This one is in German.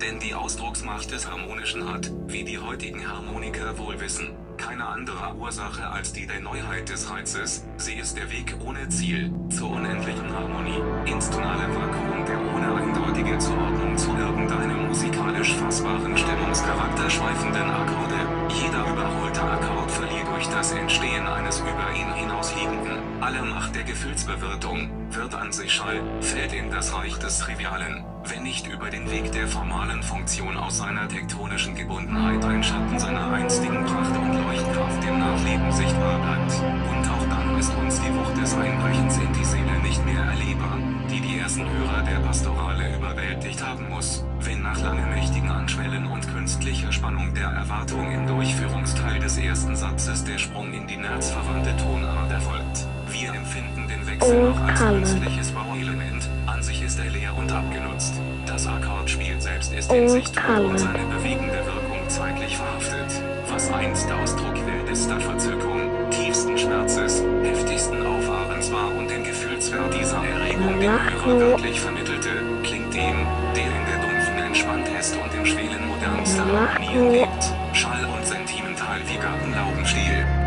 Denn die Ausdrucksmacht des Harmonischen hat, wie die heutigen Harmoniker wohl wissen, keine andere Ursache als die der Neuheit des Reizes. Sie ist der Weg ohne Ziel, zur unendlichen Harmonie, ins tonale Vakuum der ohne eindeutige Zuordnung zu irgendeinem musikalisch fassbaren Stimmungscharakter schweifenden Akkorde. Jeder überholte Akkord verliert durch das Entstehen eines über ihn hinausliegenden, alle Macht der Gefühlsbewirtung, wird an sich Schall, fällt in das Reich des Trivialen, wenn nicht über den Weg der formalen Funktion aus seiner tektonischen Gebundenheit ein Schatten seiner einstigen Pracht und Leuchtkraft im Nachleben sichtbar bleibt. Und auch dann ist uns die Wucht des Einbrechens in die Seele nicht mehr erlebbar, die die ersten Hörer der Pastorale überwältigt haben muss, wenn nach lange mächtigen Anschwellen und künstlicher Spannung der Erwartung im Durchführungsteil des ersten Satzes der Sprung in die nerzverwandte Tonart erfolgt. Wir empfinden den Wechsel noch als künstliches Bauelement, an sich ist er leer und abgenutzt. Das Akkordspiel selbst ist in sich tot und seine bewegende Wirkung zeitlich verhaftet. Was einst Ausdruck wildester Verzückung, tiefsten Schmerzes, heftigsten Auffahrens war und den Gefühlswert dieser Erregung dem Hörer wörtlich vermittelte, klingt dem, der in der dumpfen entspannt ist und im Schwelen modernster Harmonien lebt, schall und sentimental wie Gartenlaubenstiel.